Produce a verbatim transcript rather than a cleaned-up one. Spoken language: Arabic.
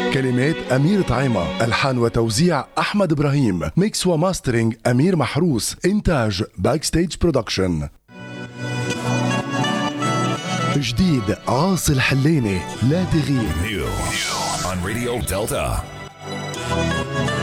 كلمات أمير طعيمة، ألحان وتوزيع أحمد إبراهيم، ميكس وماسترينج أمير محروس، إنتاج باك ستيج برودكشن. جديد عاصي الحليني، لا تغيب. New on Radio Delta.